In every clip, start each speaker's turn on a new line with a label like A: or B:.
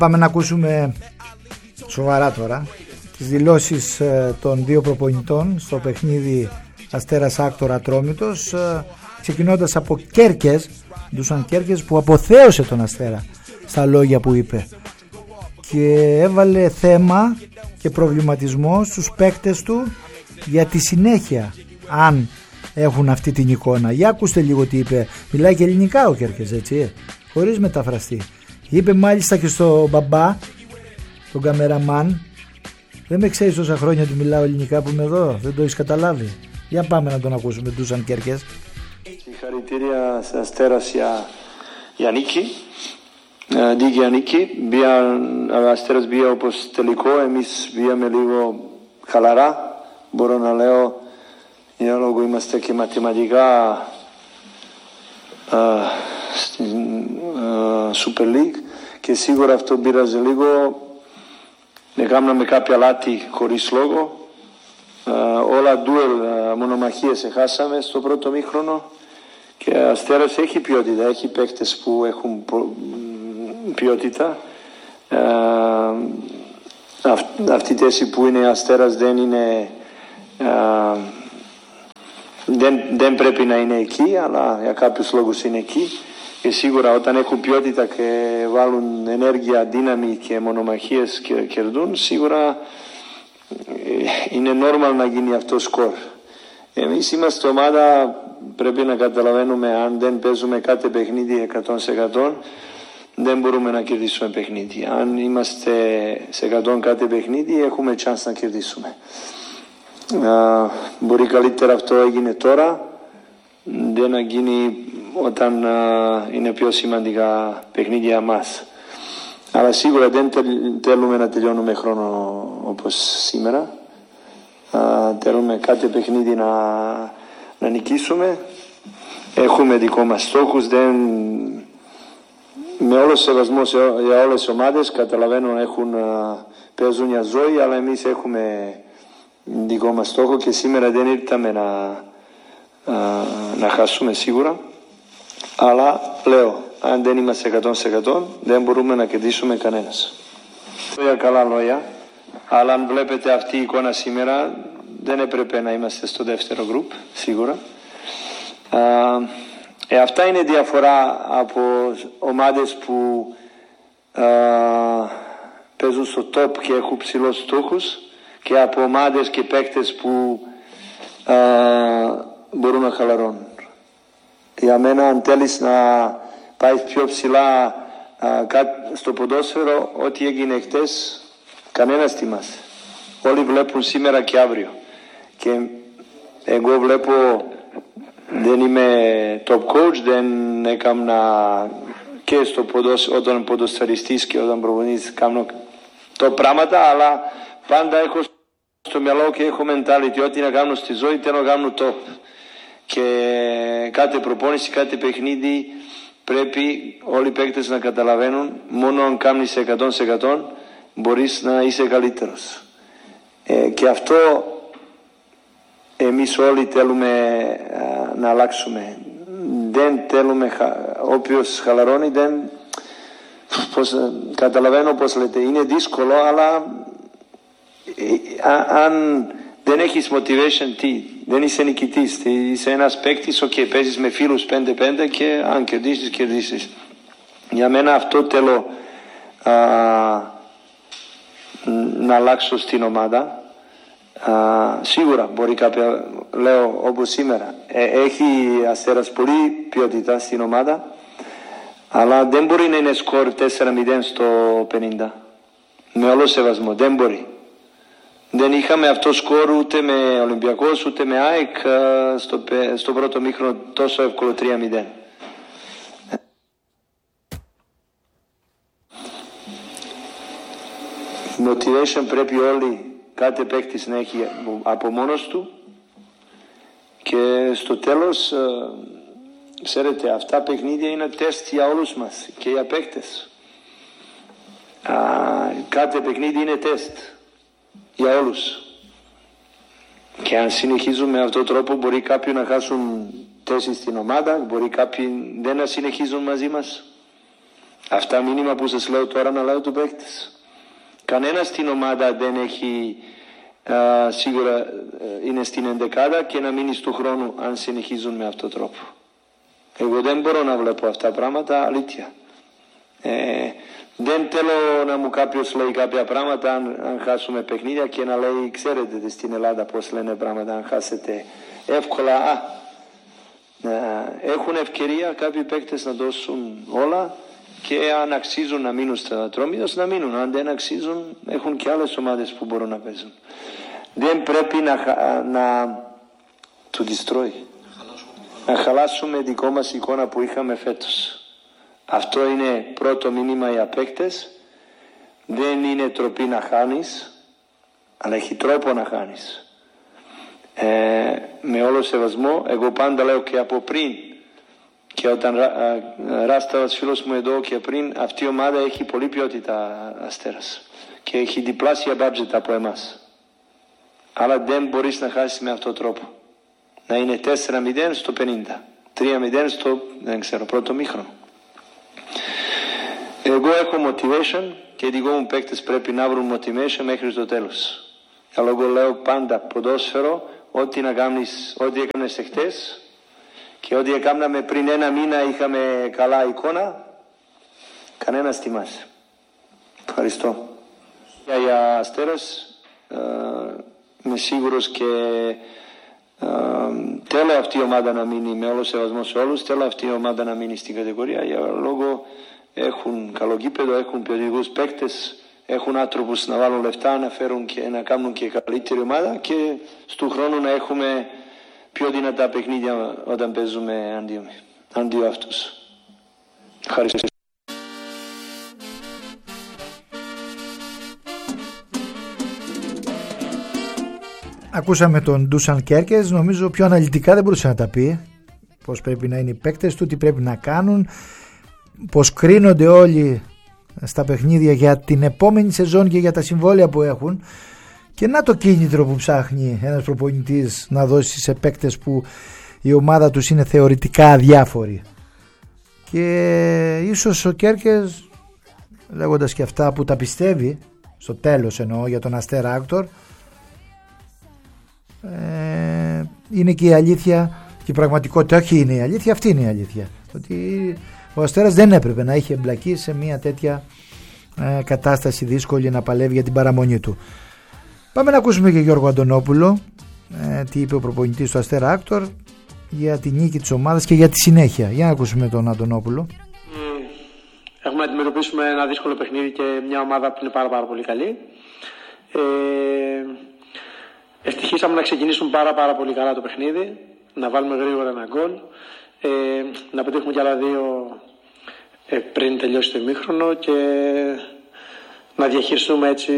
A: Πάμε να ακούσουμε σοβαρά τώρα τις δηλώσεις των δύο προπονητών στο παιχνίδι Αστέρας Άκτορ Ατρόμητος, ξεκινώντας από Κέρκες, Ντούσαν Κέρκες, που αποθέωσε τον Αστέρα στα λόγια που είπε και έβαλε θέμα και προβληματισμό στους παίκτες του για τη συνέχεια, αν έχουν αυτή την εικόνα. Για ακούστε λίγο τι είπε. Μιλάει και ελληνικά ο Κέρκες, έτσι, χωρίς μεταφραστή. Είπε μάλιστα και στο μπαμπά, τον καμεραμάν, δεν με ξέρεις τόσα χρόνια ότι μιλάω ελληνικά που είμαι εδώ, δεν το έχεις καταλάβει. Για πάμε να τον ακούσουμε, Ντούσαν Κέρκες.
B: Συγχαρητήρια σε Αστέρας για νίκη. Δίκαια νίκη. Ο Αστέρας μπήκε όπως τελικό, εμείς μπήκαμε λίγο χαλαρά. Μπορώ να λέω, για λόγω είμαστε και μαθηματικά στην Super League και σίγουρα αυτό πήραζε λίγο. Έκαναμε κάποια λάθη χωρίς λόγο. Όλα ντουέλ μονομαχίες χάσαμε στο πρώτο μήχρονο και Αστέρας έχει ποιότητα, έχει παίκτες που έχουν ποιότητα. Αυτή η θέση που είναι Αστέρας δεν είναι δεν πρέπει να είναι εκεί, αλλά για κάποιους λόγους είναι εκεί και σίγουρα όταν έχουν ποιότητα και βάλουν ενέργεια, δύναμη και μονομαχίες και κερδούν, σίγουρα είναι normal να γίνει αυτό σκορ. Εμείς είμαστε ομάδα, πρέπει να καταλαβαίνουμε, αν δεν παίζουμε κάθε παιχνίδι 100% δεν μπορούμε να κερδίσουμε παιχνίδι. Αν είμαστε σε 100 κάθε παιχνίδι έχουμε chance να κερδίσουμε. Μπορεί καλύτερα αυτό έγινε τώρα, δεν να γίνει όταν είναι πιο σημαντικά παιχνίδια μας. Αλλά σίγουρα δεν θέλουμε να τελειώνουμε χρόνο όπως σήμερα. Θέλουμε κάθε παιχνίδι να νικήσουμε. Έχουμε δικό μας στόχους. Με όλο σεβασμό για όλες τις ομάδες, καταλαβαίνω παίζουν για ζωή, αλλά εμείς έχουμε δικό μας στόχο και σήμερα δεν ήρθαμε να χάσουμε σίγουρα. Αλλά λέω, αν δεν είμαστε 100% δεν μπορούμε να κερδίσουμε κανένας. Για καλά λόγια, αλλά αν βλέπετε αυτή η εικόνα σήμερα δεν έπρεπε να είμαστε στο δεύτερο γκρουπ, σίγουρα. Αυτά είναι διαφορά από ομάδες που παίζουν στο top και έχουν ψηλούς στόχους και από ομάδες και παίκτες που μπορούν να χαλαρώνουν. Για μένα, αν θέλεις να πάει πιο ψηλά στο ποδόσφαιρο, ό,τι έγινε χτες, κανένας θυμάσαι. Όλοι βλέπουν σήμερα και αύριο. Και εγώ βλέπω, δεν είμαι top coach, δεν έκανα και στο όταν ποδοσφαιριστής και όταν προπονητής κάνω το πράγματα, αλλά πάντα έχω στο μυαλό και έχω mentality ότι να κάνω στη ζωή, θέλω να κάνω top. Και κάθε προπόνηση, κάθε παιχνίδι πρέπει όλοι οι παίκτες να καταλαβαίνουν, μόνο αν κάνεις 100% μπορείς να είσαι καλύτερος. Και αυτό εμείς όλοι θέλουμε να αλλάξουμε. Δεν θέλουμε, όποιος χαλαρώνει καταλαβαίνω πώς λέτε, είναι δύσκολο, αλλά αν δεν έχεις motivation, δεν είσαι νικητής, είσαι ένας παίκτης, παίζεις με φίλους 5-5 και αν κερδίσεις. Για μένα αυτό θέλω να αλλάξω στην ομάδα. Σίγουρα μπορεί κάποια, λέω όπως σήμερα, έχει Αστέρας πολύ ποιότητα στην ομάδα, αλλά δεν μπορεί να είναι σκορ 4-0 στο 50. Με όλο σεβασμό, δεν μπορεί. Δεν είχαμε αυτό σκορ ούτε με Ολυμπιακός ούτε με ΑΕΚ στο πρώτο μήχρονο τόσο εύκολο 3-0. Motivation πρέπει όλοι, κάθε παίκτης να έχει από μόνος του και στο τέλος, ξέρετε, αυτά παιχνίδια είναι τεστ για όλους μας και για παίκτες. Κάθε παιχνίδι είναι τεστ για όλους. Και αν συνεχίζουμε με αυτόν τον τρόπο μπορεί κάποιοι να χάσουν θέση στην ομάδα, μπορεί κάποιοι δεν να συνεχίζουν μαζί μας. Αυτά μήνυμα που σας λέω τώρα να λέω του παίκτες. Κανένας στην ομάδα δεν έχει σίγουρα είναι στην ενδεκάδα και να μείνει του χρόνου αν συνεχίζουν με αυτόν τον τρόπο. Εγώ δεν μπορώ να βλέπω αυτά τα πράγματα, αλήθεια. Δεν θέλω να μου κάποιος λέει κάποια πράγματα αν χάσουμε παιχνίδια και να λέει, ξέρετε στην Ελλάδα πώς λένε πράγματα, αν χάσετε εύκολα. Έχουν ευκαιρία κάποιοι παίκτες να δώσουν όλα και αν αξίζουν να μείνουν στα Ατρόμητος να μείνουν. Αν δεν αξίζουν έχουν και άλλες ομάδες που μπορούν να παίζουν. Δεν πρέπει να το destroy. Να χαλάσουμε δικό μας εικόνα που είχαμε φέτος. Αυτό είναι πρώτο μήνυμα για παίκτες. Δεν είναι τροπή να χάνεις, αλλά έχει τρόπο να χάνεις. Με όλο σεβασμό, εγώ πάντα λέω και από πριν, και όταν Ράστας φίλος μου εδώ και πριν, αυτή η ομάδα έχει πολύ ποιότητα Αστέρας και έχει διπλάσια budget από εμάς. Αλλά δεν μπορείς να χάσεις με αυτόν τον τρόπο. Να είναι 4-0 στο 50, 3-0 στο, δεν ξέρω, πρώτο μήχρονο. Εγώ έχω motivation και οι δικό μου παίκτες πρέπει να βρουν motivation μέχρι το τέλος. Αλλά εγώ λέω πάντα ποδόσφαιρο, ό,τι να κάνεις, ό,τι έκανες εχθές και ό,τι έκαναμε πριν ένα μήνα είχαμε καλά εικόνα, κανένας θυμάσαι. Ευχαριστώ. Για Αστέρας είμαι σίγουρος και θέλω αυτή η ομάδα να μείνει, με όλο σεβασμό σε όλους, θέλω αυτή η ομάδα να μείνει στην κατηγορία για λόγω έχουν καλό γήπεδο, έχουν ποιοτικούς παίκτες, έχουν άνθρωπους να βάλουν λεφτά, να φέρουν και να κάνουν και καλύτερη ομάδα και στον χρόνο να έχουμε πιο δυνατά παιχνίδια όταν παίζουμε αντίο αυτούς. Ευχαριστώ.
A: Ακούσαμε τον Ντούσαν Κέρκες, νομίζω πιο αναλυτικά δεν μπορούσε να τα πει. Πώς πρέπει να είναι οι παίκτες του, τι πρέπει να κάνουν, πώς κρίνονται όλοι στα παιχνίδια για την επόμενη σεζόν και για τα συμβόλαια που έχουν. Και να το κίνητρο που ψάχνει ένας προπονητής να δώσει σε παίκτες που η ομάδα τους είναι θεωρητικά αδιάφοροι. Και ίσως ο Κέρκες, λέγοντας και αυτά που τα πιστεύει, στο τέλος εννοώ για τον Αστέρα Άκτορ, είναι και η αλήθεια και η πραγματικότητα. Όχι είναι η αλήθεια, αυτή είναι η αλήθεια. Ότι ο Αστέρας δεν έπρεπε να είχε εμπλακεί σε μια τέτοια κατάσταση δύσκολη να παλεύει για την παραμονή του. Πάμε να ακούσουμε και Γιώργο Αντωνόπουλο, τι είπε ο προπονητής του Αστέρα Άκτορ για τη νίκη της ομάδας και για τη συνέχεια. Για να ακούσουμε τον Αντωνόπουλο.
C: Έχουμε να αντιμετωπίσουμε ένα δύσκολο παιχνίδι και μια ομάδα που είναι πάρα πολύ καλή. Ευτυχήσαμε να ξεκινήσουμε πάρα πολύ καλά το παιχνίδι, να βάλουμε γρήγορα ένα γκολ, να πετύχουμε κι άλλα δύο πριν τελειώσει το ημίχρονο και να διαχειριστούμε έτσι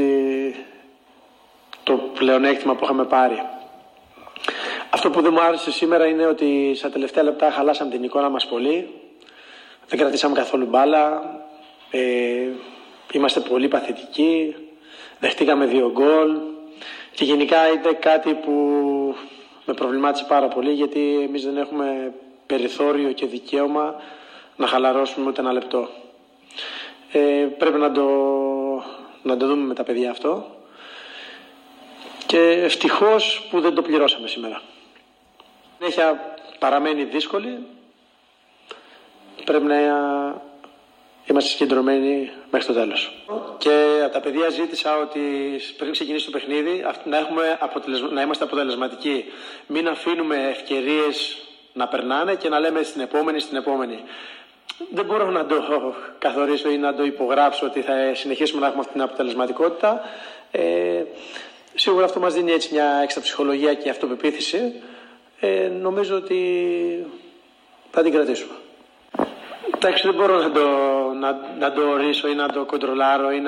C: το πλεονέκτημα που είχαμε πάρει. Αυτό που δεν μου άρεσε σήμερα είναι ότι στα τελευταία λεπτά χαλάσαμε την εικόνα μας πολύ, δεν κρατήσαμε καθόλου μπάλα, είμαστε πολύ παθητικοί, δεχτήκαμε 2 γκολ. Και γενικά είναι κάτι που με προβλημάτισε πάρα πολύ, γιατί εμείς δεν έχουμε περιθώριο και δικαίωμα να χαλαρώσουμε ούτε ένα λεπτό. Πρέπει να το δούμε με τα παιδιά αυτό και ευτυχώς που δεν το πληρώσαμε σήμερα. Η συνέχεια παραμένει δύσκολη, πρέπει να είμαστε συγκεντρωμένοι μέχρι το τέλος. Και από τα παιδιά ζήτησα ότι πριν ξεκινήσει το παιχνίδι να είμαστε αποτελεσματικοί. Μην αφήνουμε ευκαιρίες να περνάνε και να λέμε στην επόμενη. Δεν μπορώ να το καθορίσω ή να το υπογράψω ότι θα συνεχίσουμε να έχουμε αυτή την αποτελεσματικότητα. Σίγουρα αυτό μας δίνει έτσι μια έξτρα ψυχολογία και αυτοπεποίθηση. Νομίζω ότι θα την κρατήσουμε. Εντάξει, δεν μπορώ να το ορίσω ή να το κοντρολάρω ή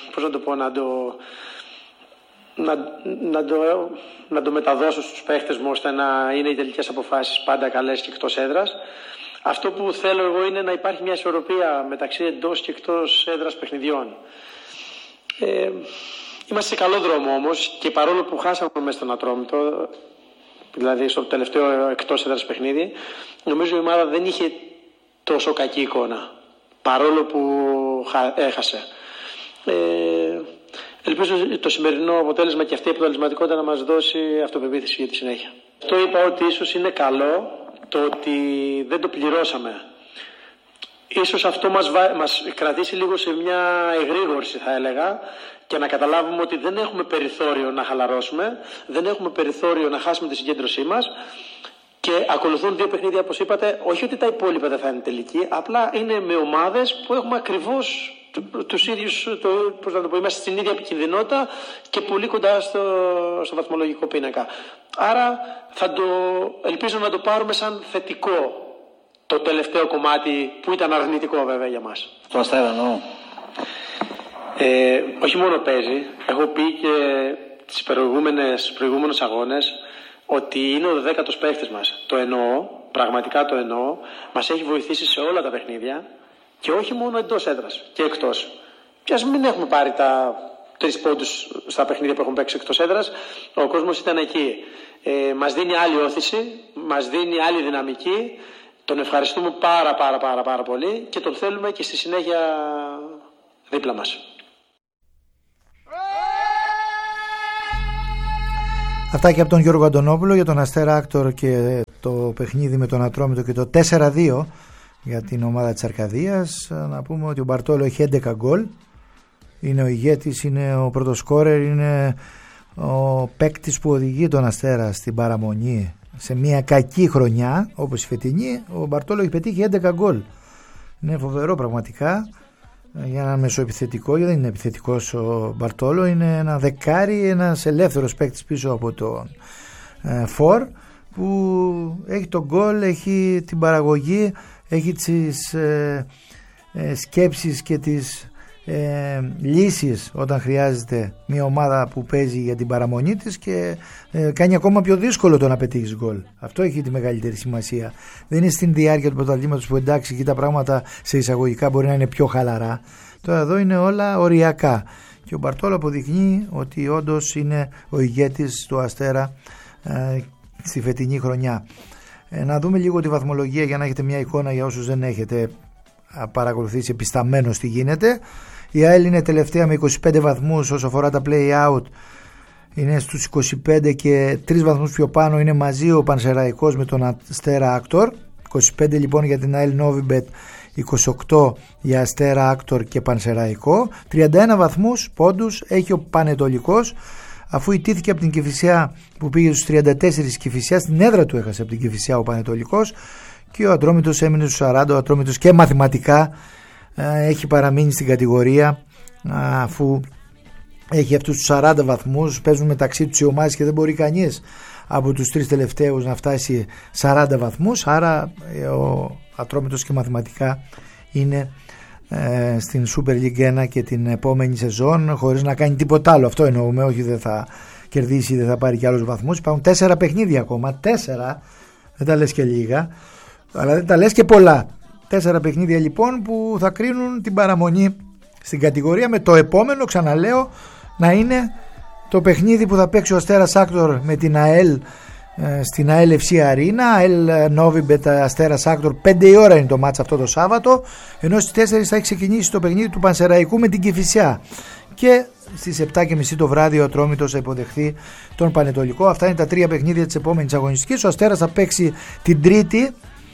C: να το μεταδώσω στους παίχτες μου ώστε να είναι οι τελικές αποφάσεις πάντα καλές και εκτός έδρας. Αυτό που θέλω εγώ είναι να υπάρχει μια ισορροπία μεταξύ εντός και εκτός έδρας παιχνιδιών. Είμαστε σε καλό δρόμο όμως και παρόλο που χάσαμε μέσα στον Ατρόμητο, δηλαδή στο τελευταίο εκτός έδρας παιχνίδι, νομίζω η ομάδα δεν είχε τόσο κακή εικόνα. παρόλο που έχασε. Ελπίζω το σημερινό αποτέλεσμα και αυτή η αποτελεσματικότητα να μας δώσει αυτοπεποίθηση για τη συνέχεια. Το είπα ότι ίσως είναι καλό το ότι δεν το πληρώσαμε. Ίσως αυτό μας κρατήσει λίγο σε μια εγρήγορση, θα έλεγα, και να καταλάβουμε ότι δεν έχουμε περιθώριο να χαλαρώσουμε, δεν έχουμε περιθώριο να χάσουμε τη συγκέντρωσή μας και ακολουθούν 2 παιχνίδια, όπως είπατε, όχι ότι τα υπόλοιπα δεν θα είναι τελική, απλά είναι με ομάδες που έχουμε ακριβώς τους ίδιους, πώς να το πω, είμαστε στην ίδια επικινδυνότητα και πολύ κοντά στο βαθμολογικό πίνακα. Άρα ελπίζω να το πάρουμε σαν θετικό το τελευταίο κομμάτι που ήταν αρνητικό βέβαια για μας.
D: Το Αστέρα εννοώ.
C: Όχι μόνο παίζει, έχω πει και τις προηγούμενους αγώνες ότι είναι ο 12ος παίχτης μας. Το εννοώ, πραγματικά το εννοώ, μας έχει βοηθήσει σε όλα τα παιχνίδια και όχι μόνο εντός έδρας και εκτός. Και ας μην έχουμε πάρει τα 3 πόντους στα παιχνίδια που έχουμε παίξει εκτός έδρας, ο κόσμος ήταν εκεί. Μας δίνει άλλη όθηση, μας δίνει άλλη δυναμική. Τον ευχαριστούμε πάρα πολύ και τον θέλουμε και στη συνέχεια δίπλα μας.
A: Αυτά και από τον Γιώργο Αντωνόπουλο για τον Αστέρα Άκτορ και το παιχνίδι με τον Ατρόμητο και το 4-2 για την ομάδα της Αρκαδίας. Να πούμε ότι ο Μπαρτόλο έχει 11 γκολ, είναι ο ηγέτης, είναι ο πρώτος σκόρερ, είναι ο παίκτης που οδηγεί τον Αστέρα στην παραμονή σε μια κακή χρονιά όπως η φετινή. Ο Μπαρτόλο έχει πετύχει 11 γκολ, είναι φοβερό πραγματικά για ένα μεσοεπιθετικό, γιατί δεν είναι επιθετικός ο Μπαρτόλο, είναι ένα δεκάρι, ένας ελεύθερος παίκτης πίσω από τον Φορ που έχει τον γκολ, έχει την παραγωγή, έχει τις σκέψεις και τις λύσεις όταν χρειάζεται μια ομάδα που παίζει για την παραμονή της και κάνει ακόμα πιο δύσκολο το να πετύχεις γκολ. Αυτό έχει τη μεγαλύτερη σημασία. Δεν είναι στην διάρκεια του πρωταθλήματος που εντάξει εκεί τα πράγματα σε εισαγωγικά μπορεί να είναι πιο χαλαρά. Τώρα εδώ είναι όλα οριακά και ο Μπαρτόλο αποδεικνύει ότι όντως είναι ο ηγέτης του Αστέρα στη φετινή χρονιά. Να δούμε λίγο τη βαθμολογία για να έχετε μια εικόνα για όσους δεν έχετε παρακολουθήσει επισταμένως τι γίνεται. Η ΑΕΛ είναι τελευταία με 25 βαθμούς όσο αφορά τα play-out, είναι στους 25 και 3 βαθμούς πιο πάνω είναι μαζί ο Πανσεραϊκός με τον Αστέρα Άκτορ. 25 λοιπόν για την ΑΕΛ Νόβιμπετ, 28 για Αστέρα Άκτορ και Πανσεραϊκό. 31 βαθμούς πόντους έχει ο Πανετολικός, αφού ιτήθηκε από την Κηφισιά που πήγε στους 34. Κηφισιά στην έδρα του έχασε από την Κηφισιά ο Πανετολικός και ο Ατρόμητος έμεινε στους 40. Ο Ατρόμητος και μαθηματικά έχει παραμείνει στην κατηγορία αφού έχει αυτούς τους 40 βαθμούς, παίζουν μεταξύ τους οι ομάδες και δεν μπορεί κανείς από τους 3 τελευταίους να φτάσει 40 βαθμούς, άρα ο Ατρόμητος και μαθηματικά είναι στην Super League 1 και την επόμενη σεζόν χωρίς να κάνει τίποτα άλλο. Αυτό εννοούμε, όχι δεν θα κερδίσει, δεν θα πάρει και άλλους βαθμούς. Υπάρχουν 4 παιχνίδια ακόμα, 4, δεν τα λες και λίγα, αλλά δεν τα λες και πολλά. 4 παιχνίδια λοιπόν που θα κρίνουν την παραμονή στην κατηγορία, με το επόμενο, ξαναλέω, να είναι το παιχνίδι που θα παίξει ο Αστέρας Άκτορ με την ΑΕΛ στην ΑΕΛ FC Αρίνα. ΑΕΛ Νόβιμπετ Αστέρας Άκτορ, 5 η ώρα είναι το μάτς αυτό το Σάββατο, ενώ στις 4 θα έχει ξεκινήσει το παιχνίδι του Πανσεραϊκού με την Κηφισιά και στις 7.30 το βράδυ ο Ατρόμητος θα υποδεχθεί τον Πανετολικό. Αυτά είναι τα 3 παιχνίδια της επόμενης αγωνιστικής. Ο Αστέρας θα παίξει την Τρίτη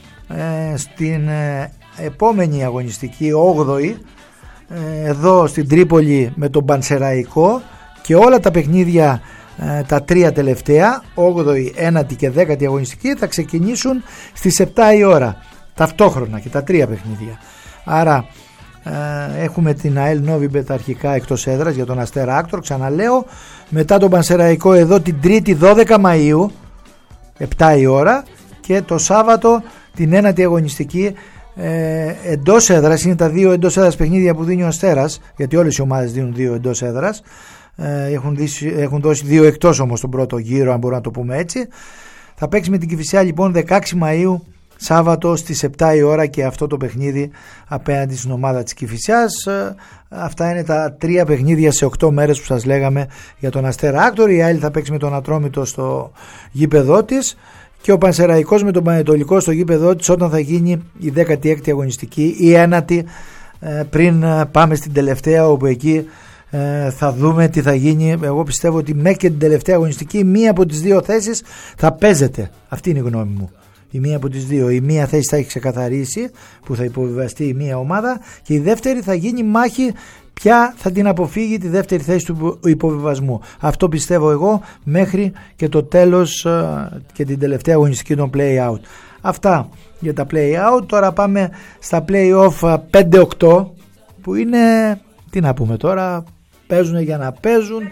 A: στην επόμενη αγωνιστική, 8η, εδώ στην Τρίπολη με τον Πανσεραϊκό, και όλα τα παιχνίδια τα 3 τελευταία, 8η, 9η και 10η αγωνιστική, θα ξεκινήσουν στις 7 η ώρα ταυτόχρονα και τα 3 παιχνίδια. Άρα έχουμε την ΑΕΛ Νόβιμπετ αρχικά εκτός έδρας για τον Αστέρα Άκτορ, ξαναλέω, μετά τον Πανσεραϊκό εδώ την Τρίτη 12 Μαΐου 7 η ώρα, και το Σάββατο την 9η αγωνιστική εντός έδρας. Είναι τα 2 εντός έδρας παιχνίδια που δίνει ο Αστέρας, γιατί όλες οι ομάδες δίνουν 2 εντός έδρας. Έχουν δώσει 2 εκτός όμως τον πρώτο γύρο, αν μπορούμε να το πούμε έτσι. Θα παίξει με την Κηφισιά λοιπόν 16 Μαΐου Σάββατο στις 7 η ώρα και αυτό το παιχνίδι απέναντι στην ομάδα της Κηφισιάς. Αυτά είναι τα 3 παιχνίδια σε 8 μέρες που σας λέγαμε για τον Αστέρα Άκτορ. Η ΑΕΛ θα παίξει με τον Ατρόμητο στο γήπεδό της και ο Πανσεραϊκός με τον Πανετολικό στο γήπεδό της όταν θα γίνει η 16η αγωνιστική, η 9η πριν πάμε στην τελευταία, όπου εκεί θα δούμε τι θα γίνει. Εγώ πιστεύω ότι μέχρι και την τελευταία αγωνιστική μία από τις δύο θέσεις θα παίζεται. Αυτή είναι η γνώμη μου. Η μία από τις δύο. Η μία θέση θα έχει ξεκαθαρίσει, που θα υποβιβαστεί η μία ομάδα, και η δεύτερη θα γίνει μάχη ποια θα την αποφύγει τη δεύτερη θέση του υποβιβασμού. Αυτό πιστεύω εγώ μέχρι και το τέλος και την τελευταία αγωνιστική των play-out. Αυτά για τα play-out. Τώρα πάμε στα play-off 5-8, που είναι, τι να πούμε τώρα, παίζουν για να παίζουν.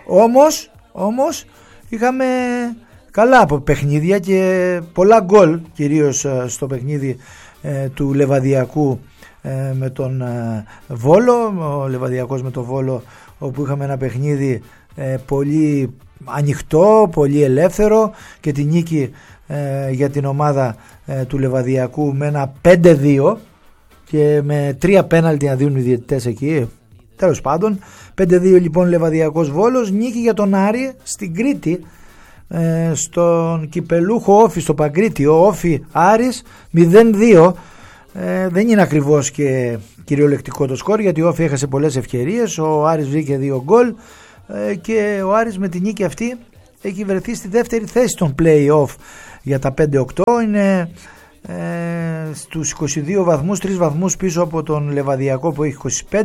A: Όμως είχαμε καλά από παιχνίδια και πολλά γκολ, κυρίως στο παιχνίδι του Λεβαδιακού με τον Βόλο. Ο Λεβαδιακός με τον Βόλο, όπου είχαμε ένα παιχνίδι πολύ ανοιχτό, πολύ ελεύθερο, και τη νίκη για την ομάδα του Λεβαδιακού με ένα 5-2 και με 3 πέναλτι να δίνουν οι διαιτητές εκεί. Τέλος πάντων, 5-2 λοιπόν Λεβαδιακός Βόλος. Νίκη για τον Άρη στην Κρήτη, στον κυπελούχο Όφη, στο Παγκρίτιο. Όφη Άρης 0-2. Δεν είναι ακριβώς και κυριολεκτικό το σκορ, γιατί ο Όφη έχασε πολλές ευκαιρίες, ο Άρης βρήκε 2 γκολ και ο Άρης με τη νίκη αυτή έχει βρεθεί στη δεύτερη θέση των play-off για τα 5-8. Είναι στους 22 βαθμούς, 3 βαθμούς πίσω από τον Λεβαδιακό που έχει 25,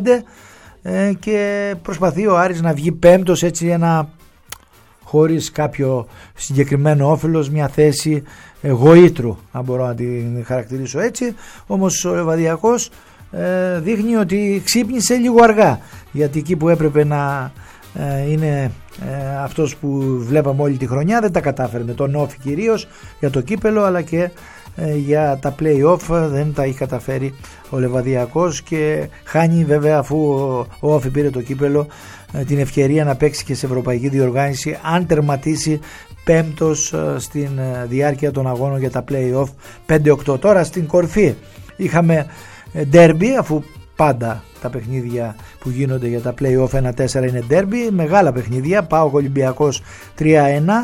A: και προσπαθεί ο Άρης να βγει πέμπτος, έτσι ένα, χωρίς κάποιο συγκεκριμένο όφελος, μια θέση γοήτρου, αν μπορώ να την χαρακτηρίσω έτσι. Όμως ο Λεβαδιακός δείχνει ότι ξύπνησε λίγο αργά, γιατί εκεί που έπρεπε να είναι αυτός που βλέπαμε όλη τη χρονιά δεν τα κατάφερε, με τον Όφη κυρίως για το κύπελο, αλλά και για τα play-off δεν τα έχει καταφέρει ο Λεβαδιακός, και χάνει βέβαια, αφού ο Όφη πήρε το κύπελο, την ευκαιρία να παίξει και σε ευρωπαϊκή διοργάνωση αν τερματίσει πέμπτος στην διάρκεια των αγώνων για τα play-off 5-8. Τώρα στην κορφή είχαμε derby, αφού πάντα τα παιχνίδια που γίνονται για τα play-off 1-4 είναι derby, μεγάλα παιχνίδια. ΠΑΟΚ Ολυμπιακός 3-1.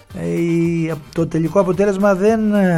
A: Το τελικό αποτέλεσμα δεν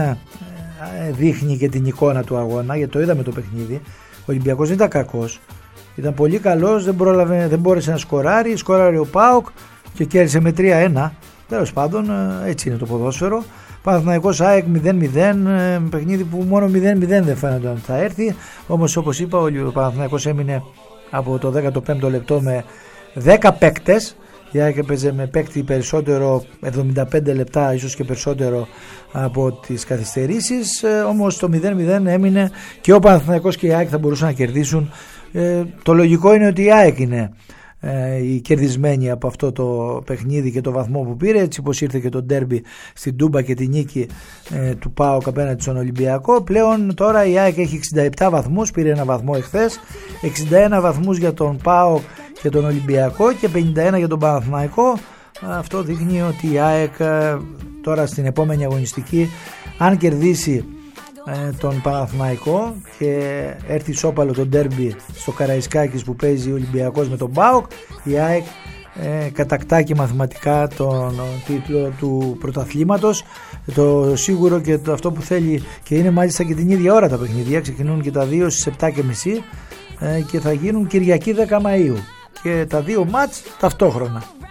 A: δείχνει και την εικόνα του αγώνα, γιατί το είδαμε το παιχνίδι. Ο Ολυμπιακός δεν ήταν κακός, ήταν πολύ καλός, δεν μπόρεσε να σκοράρει. Σκόραρε ο ΠΑΟΚ και κέρδισε με 3-1. Τέλος πάντων, έτσι είναι το ποδόσφαιρο. Παναθηναϊκός ΑΕΚ 0-0, παιχνίδι που μόνο 0-0 δεν φαίνεται ότι θα έρθει. Όμως, όπως είπα, ο Παναθηναϊκός έμεινε από το 15ο λεπτό με 10 παίκτες. Η ΑΕΚ έπαιζε με παίκτη περισσότερο, 75 λεπτά ίσως και περισσότερο από τις καθυστερήσεις. Όμως το 0-0 έμεινε και ο Παναθηναϊκός και η ΑΕΚ θα μπορούσαν να κερδίσουν. Το λογικό είναι ότι η ΑΕΚ είναι η κερδισμένη από αυτό το παιχνίδι και το βαθμό που πήρε, έτσι πως ήρθε και το ντέρμπι στην Τούμπα και τη νίκη του ΠΑΟΚ απέναντι στον Ολυμπιακό. Πλέον τώρα η ΑΕΚ έχει 67 βαθμούς, πήρε ένα βαθμό εχθές, 61 βαθμούς για τον ΠΑΟΚ και τον Ολυμπιακό και 51 για τον Παναθηναϊκό. Αυτό δείχνει ότι η ΑΕΚ τώρα στην επόμενη αγωνιστική, αν κερδίσει τον Παναθηναϊκό και έρθει σόπαλο το ντέρμπι στο Καραϊσκάκης που παίζει ο Ολυμπιακός με τον ΠΑΟΚ, η ΑΕΚ κατακτά και μαθηματικά τον τίτλο του πρωταθλήματος. Το σίγουρο και αυτό που θέλει, και είναι μάλιστα και την ίδια ώρα τα παιχνίδια, ξεκινούν και τα δύο στις 7.30 και θα γίνουν Κυριακή 10 Μαΐου και τα δύο μάτς ταυτόχρονα.